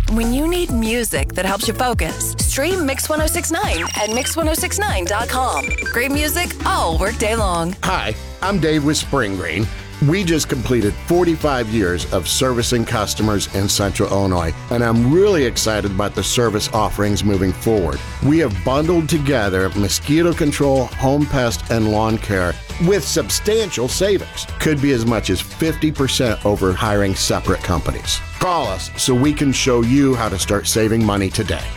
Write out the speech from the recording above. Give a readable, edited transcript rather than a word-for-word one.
When you need music that helps you focus, stream Mix 1069 at mix1069.com. Great music all workday long. Hi, I'm Dave with Spring Green. We just completed 45 years of servicing customers in Central Illinois, and I'm really excited about the service offerings moving forward. We have bundled together mosquito control, home pest, and lawn care with substantial savings. Could be as much as 50% over hiring separate companies. Call us so we can show you how to start saving money today.